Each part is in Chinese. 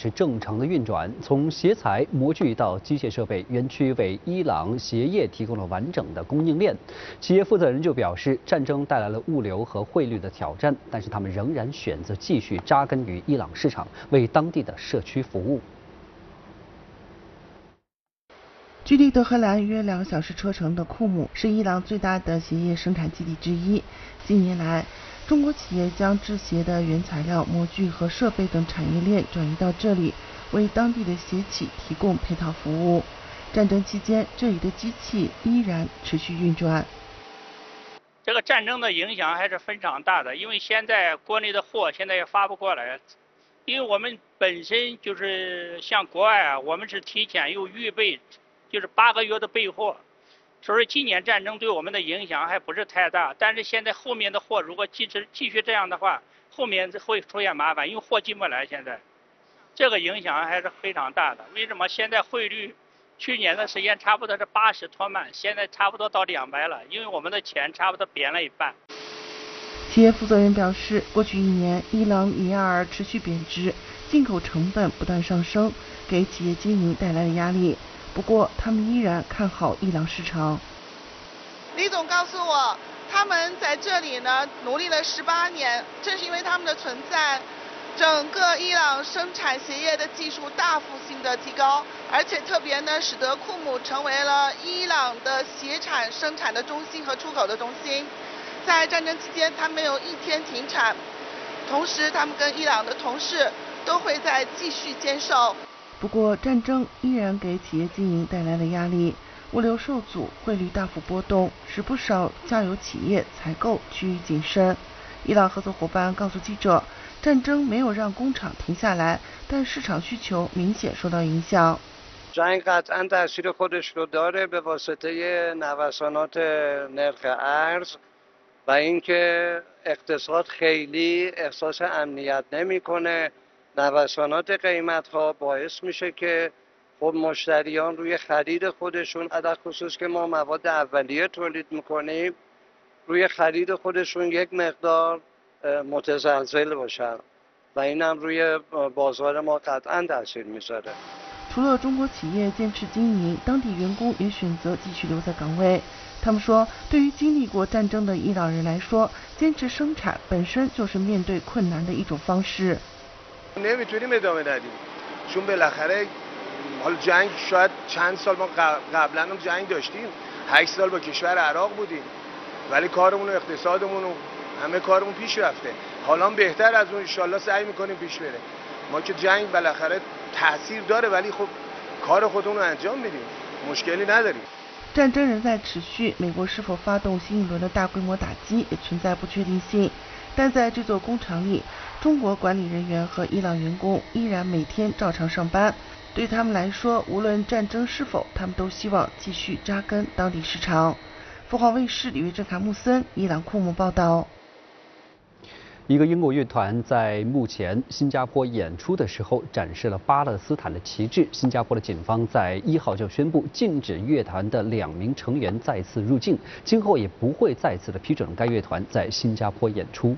是正常的运转。从鞋材、模具到机械设备，园区为伊朗鞋业提供了完整的供应链。企业负责人就表示，战争带来了物流和汇率的挑战，但是他们仍然选择继续扎根于伊朗市场，为当地的社区服务。 距离德黑兰约2个小时车程的库姆是伊朗最大的鞋业生产基地之一。近年来，中国企业将制鞋的原材料、模具和设备等产业链转移到这里，为当地的鞋企提供配套服务。战争期间，这里的机器依然持续运转。 这个战争的影响还是非常大的，因为现在国内的货现在也发不过来，因为我们本身就是像国外啊，我们是提前有预备，就是8个月的备货。所以今年战争对我们的影响还不是太大，但是现在后面的货如果继续这样的话，后面会出现麻烦，因为货进不来。现在这个影响还是非常大的。为什么现在汇率去年的时间差不多是80托曼，现在差不多到200了，因为我们的钱差不多贬了一半。 企业负责人表示，过去1年，伊朗里亚尔持续贬值，进口成本不断上升，给企业经营带来了压力。不过，他们依然看好伊朗市场。 李总告诉我，他们在这里呢努力了18年，正是因为他们的存在，整个伊朗生产鞋业的技术大幅性的提高，而且特别呢使得库姆成为了伊朗的鞋产生产的中心和出口的中心。在战争期间，他没有一天停产，同时他们跟伊朗的同事都会在继续坚守。 不过，战争依然给企业经营带来了压力，物流受阻，汇率大幅波动，使不少下游企业采购趋于谨慎。伊朗合作伙伴告诉记者，战争没有让工厂停下来，但市场需求明显受到影响。 جنگ قطعاً تاثیر خودش رو داره به واسطه نوسانات نرخ ارز و اینکه اقتصاد خیلی احساس امنیت نمیکنه. نوسانات قیمت‌ها باعث میشه که خب مشتریان روی خرید خودشون در خصوص که ما مواد اولیه تولید میکنیم روی خرید خودشون یک مقدار متزلزل باشن و این هم روی بازار ما قطعاً تاثیر میذاره. 除了中国企业坚持经营，当地员工也选择继续留在岗位。他们说，对于经历过战争的伊朗人来说，坚持生产本身就是面对困难的一种方式。 نمیتونیم ادامه ندیم چون بالاخره حالا جنگ شاید چند سال ما قبلا هم جنگ داشتیم 8 سال با کشور عراق بودیم ولی کارمون و اقتصادمون و همه کارمون پیش رفته حالا بهتر از اون ان شاءالله سعی میکنیم پیش بره ما که جنگ بالاخره تاثیر داره ولی خب کار خودمون رو انجام میدیم مشکلی نداریم。 战争仍在持续，美国是否发动新一轮的大规模打击也存在不确定性。但在这座工厂里，中国管理人员和伊朗员工依然每天照常上班。对他们来说，无论战争是否，他们都希望继续扎根当地市场。凤凰卫视李月珍、卡穆森，伊朗库姆报道。 一个英国乐团在目前新加坡演出的时候展示了巴勒斯坦的旗帜。新加坡的警方在1号就宣布禁止乐团的2名成员再次入境，今后也不会再次的批准该乐团在新加坡演出。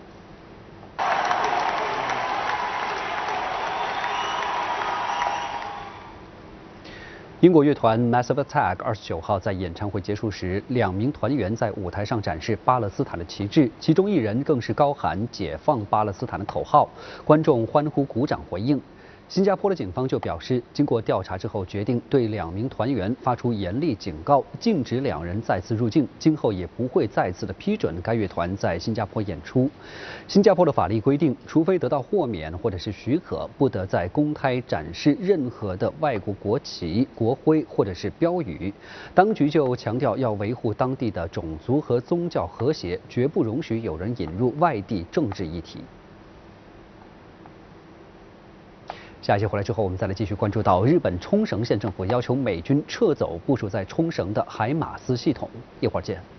英国乐团 Massive Attack 29号在演唱会结束时，2名团员在舞台上展示巴勒斯坦的旗帜，其中1人更是高喊“解放巴勒斯坦”的口号，观众欢呼鼓掌回应。新加坡的警方就表示，经过调查之后，决定对2名团员发出严厉警告，禁止2人再次入境，今后也不会再次的批准该乐团在新加坡演出。新加坡的法律规定，除非得到豁免或者是许可，不得在公开展示任何的外国国旗、国徽或者是标语。当局就强调要维护当地的种族和宗教和谐，绝不容许有人引入外地政治议题。下一节回来之后，我们再来继续关注到日本冲绳县政府要求美军撤走部署在冲绳的海马斯系统。一会儿见。